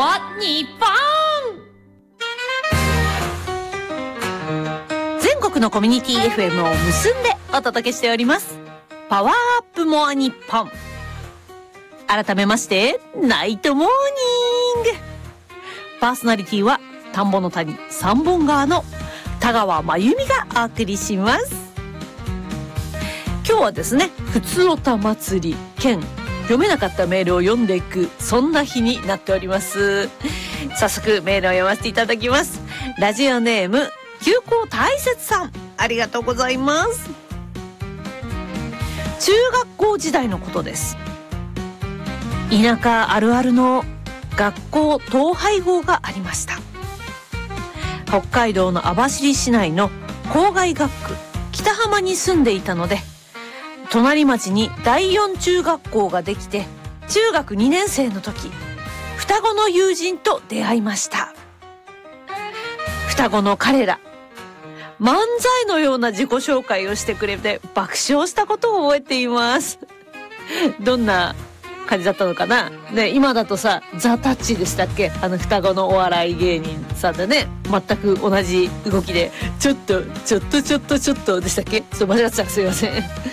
は日本。全国のコミュニティ FM を結んでお届けしておりますパワーアップモア日本。改めましてナイトモーニング。パーソナリティは田んぼの谷三本川の田川真由美がお送りします。今日はですね、ふつおた祭り兼読めなかったメールを読んでいく、そんな日になっております。早速メールを読ませていただきます。ラジオネーム休校大切さん、ありがとうございます。中学校時代のことです。田舎あるあるの学校統廃合がありました。北海道の網走市内の郊外学区北浜に住んでいたので、隣町に第4中学校ができて、中学2年生の時、双子の友人と出会いました。双子の彼ら、漫才のような自己紹介をしてくれて爆笑したことを覚えています。どんな感じだったのかなね。今だとさ、ザ・タッチでしたっけ、双子のお笑い芸人さんでね、全く同じ動きでちょっとでしたっけ、ちょっと間違ってた、すいません。